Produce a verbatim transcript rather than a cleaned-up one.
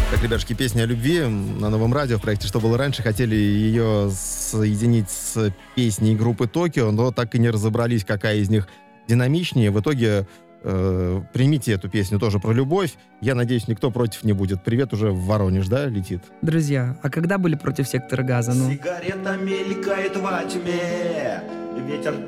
Так, ребятушки, песня о любви на Новом радио в проекте «Что было раньше». Хотели ее соединить с песней группы «Токио», но так и не разобрались, какая из них динамичнее. В итоге э, примите эту песню тоже про любовь. Я надеюсь, никто против не будет. Привет уже в Воронеж, да, летит? Друзья, а когда были против сектора газа? Ну? Сигарета мелькает во тьме, ветер